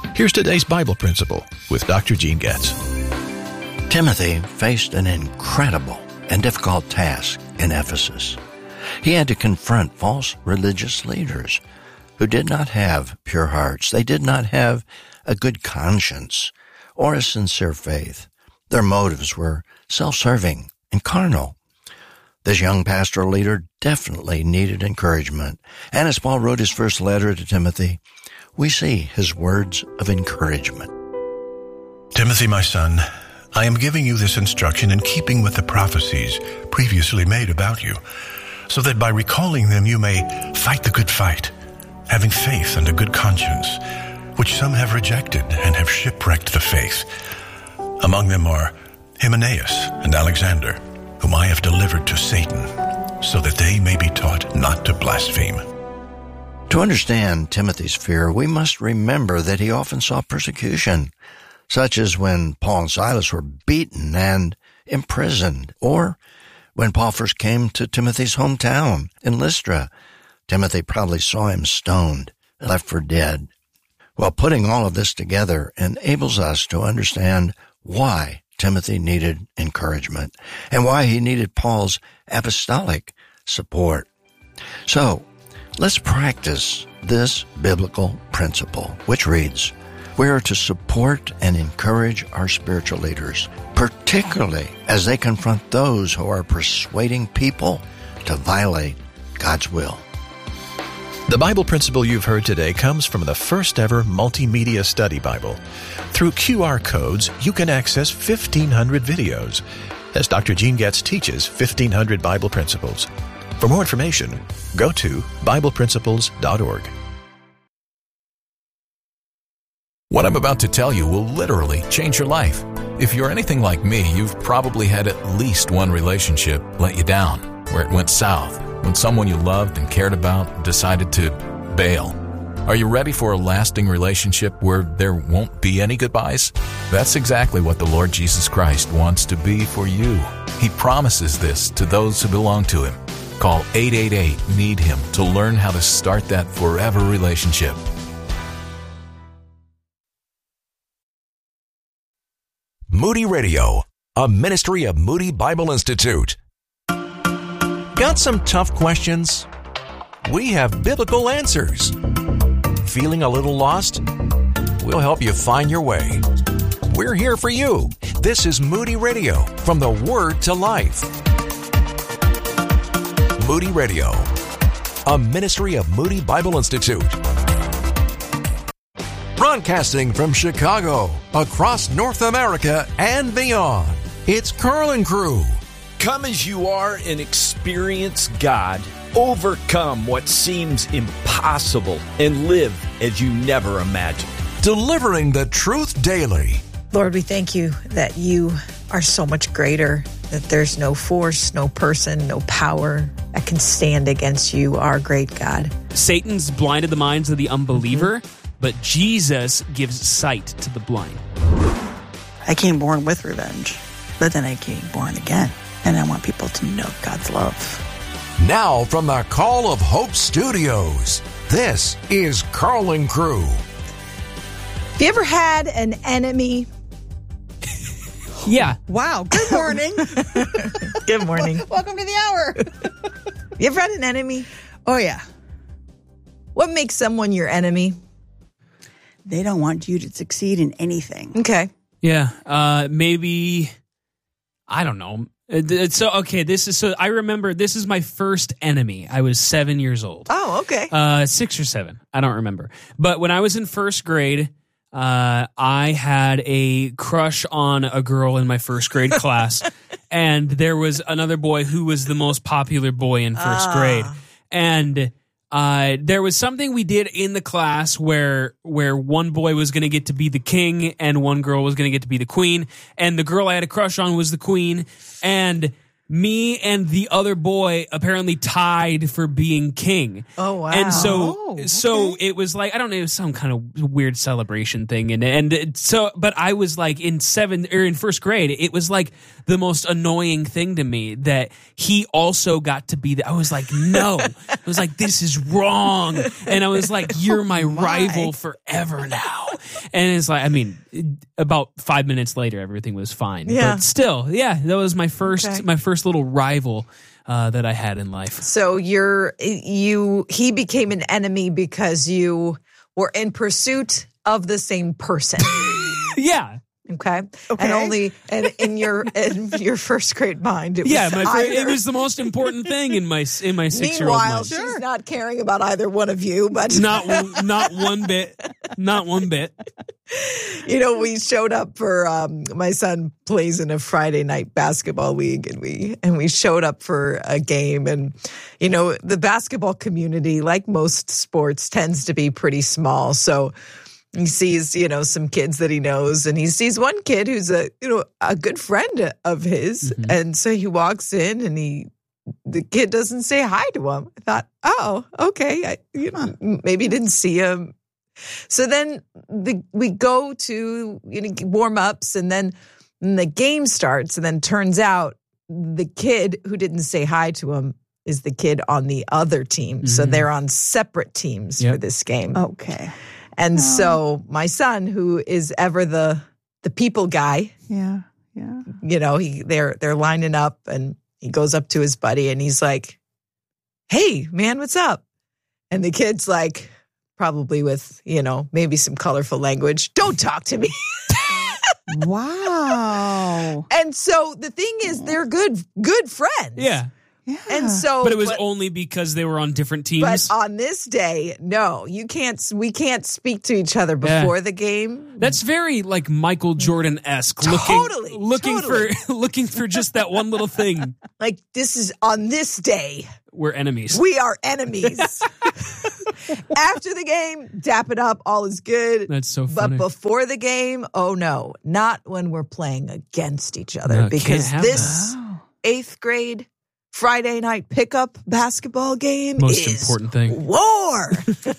Here's today's Bible principle with Dr. Gene Getz. Timothy faced an incredible and difficult task in Ephesus. He had to confront false religious leaders who did not have pure hearts. They did not have a good conscience or a sincere faith. Their motives were self-serving and carnal. This young pastoral leader definitely needed encouragement. And as Paul wrote his first letter to Timothy, we see his words of encouragement. Timothy, my son, I am giving you this instruction in keeping with the prophecies previously made about you, so that by recalling them you may fight the good fight, having faith and a good conscience, which some have rejected and have shipwrecked the faith. Among them are Hymenaeus and Alexander, whom I have delivered to Satan, so that they may be taught not to blaspheme. To understand Timothy's fear, we must remember that he often saw persecution, such as when Paul and Silas were beaten and imprisoned, or when Paul first came to Timothy's hometown in Lystra. Timothy probably saw him stoned, left for dead. Well, putting all of this together enables us to understand why Timothy needed encouragement and why he needed Paul's apostolic support. So, let's practice this biblical principle, which reads, we are to support and encourage our spiritual leaders, particularly as they confront those who are persuading people to violate God's will. The Bible principle you've heard today comes from the first ever multimedia study Bible. Through QR codes, you can access 1,500 videos as Dr. Gene Getz teaches 1,500 Bible principles. For more information, go to BiblePrinciples.org. What I'm about to tell you will literally change your life. If you're anything like me, you've probably had at least one relationship let you down, where it went south, when someone you loved and cared about decided to bail. Are you ready for a lasting relationship where there won't be any goodbyes? That's exactly what the Lord Jesus Christ wants to be for you. He promises this to those who belong to Him. Call 888-NEED-HIM to learn how to start that forever relationship. Moody Radio, a ministry of Moody Bible Institute. Got some tough questions? We have biblical answers. Feeling a little lost? We'll help you find your way. We're here for you. This is Moody Radio, from the Word to Life. Moody Radio, a ministry of Moody Bible Institute. Broadcasting from Chicago, across North America and beyond, it's Carl and Crew. Come as you are and experience God. Overcome what seems impossible and live as you never imagined. Delivering the truth daily. Lord, we thank you that you are so much greater, that there's no force, no person, no power that can stand against you, our great God. Satan's blinded the minds of the unbeliever, but Jesus gives sight to the blind. I came born with revenge, but then I came born again, and I want people to know God's love. Now from the Call of Hope Studios, this is Carl and Crew. Have you ever had an enemy? Yeah. Wow. Good morning. Good morning. Welcome to the hour. You ever had an enemy? Oh, yeah. What makes someone your enemy? They don't want you to succeed in anything. Okay. Yeah. Maybe, I don't know. I remember this is my first enemy. I was 7 years old. Oh, okay. 6 or 7. I don't remember. But when I was in first grade, I had a crush on a girl in my first grade class. And there was another boy who was the most popular boy in first grade. And there was something we did in the class where one boy was going to get to be the king and one girl was going to get to be the queen. And the girl I had a crush on was the queen. And me and the other boy apparently tied for being king. Oh, wow. And so it was like, I don't know, it was some kind of weird celebration thing. But I was like in first grade, it was like the most annoying thing to me that he also got to be I was like, no. I was like, this is wrong. And I was like, you're my rival forever now. And it's like, I mean, about 5 minutes later, everything was fine. Yeah. But still, that was my first little rival that I had in life. So he became an enemy because you were in pursuit of the same person. Yeah. Okay. And only in your first grade mind, it was it was the most important thing in my 6-year-old Meanwhile, mind. she's not caring about either one of you, but not one bit. Not one bit. We showed up for my son plays in a Friday night basketball league, and we showed up for a game, and the basketball community, like most sports, tends to be pretty small. So he sees, some kids that he knows, and he sees one kid who's a good friend of his. Mm-hmm. And so he walks in and the kid doesn't say hi to him. I thought, oh, okay. Maybe didn't see him. So then we go to warm-ups, and then the game starts, and then turns out the kid who didn't say hi to him is the kid on the other team. Mm-hmm. So they're on separate teams for this game. Okay. And so my son, who is ever the people guy, they're lining up, and he goes up to his buddy and he's like, "Hey, man, what's up?" And the kid's like, probably with, maybe some colorful language, "Don't talk to me." Wow. And so the thing is, they're good friends. Yeah. Yeah. And so, but it was only because they were on different teams. But on this day, no, we can't speak to each other before the game. That's very like Michael Jordan-esque. Looking for just that one little thing. Like, this is on this day. We're enemies. We are enemies. After the game, dap it up. All is good. That's so funny. But before the game, oh no, not when we're playing against each other. No, because this 8th grade Friday night pickup basketball game most is important thing. War.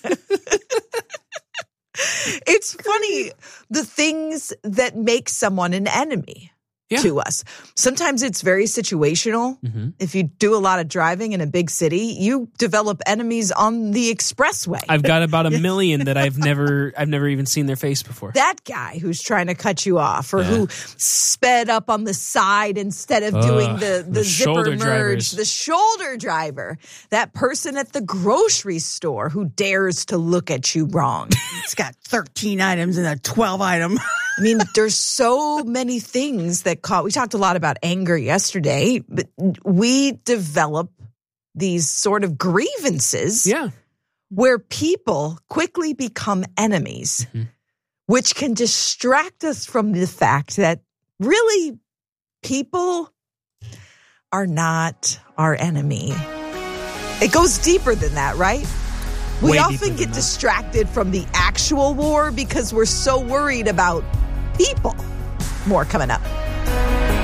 It's funny, the things that make someone an enemy to us. Sometimes it's very situational. Mm-hmm. If you do a lot of driving in a big city, you develop enemies on the expressway. I've got about 1 million that I've never even seen their face before. That guy who's trying to cut you off, or who sped up on the side instead of doing the zipper merge, the shoulder driver, that person at the grocery store who dares to look at you wrong. It's got 13 items and a 12 item. I mean, there's so many things that we talked a lot about anger yesterday, but we develop these sort of grievances where people quickly become enemies, which can distract us from the fact that really people are not our enemy. It goes deeper than that, right? We often get distracted from the actual war because we're so worried about people. More coming up.